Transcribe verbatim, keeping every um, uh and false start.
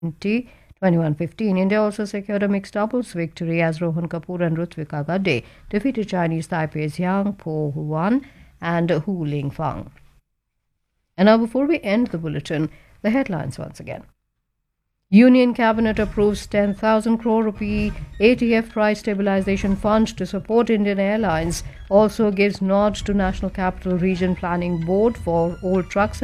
twenty-one fifteen. India also secured a mixed doubles victory as Rohan Kapoor and Rutvika Gadde defeated Chinese Taipei's Yang Po Huan and Hu Lingfang. And now, before we end the bulletin, the headlines once again. Union Cabinet approves ten thousand crore rupee A T F price stabilization fund to support Indian Airlines. Also gives nod to National Capital Region Planning Board for old trucks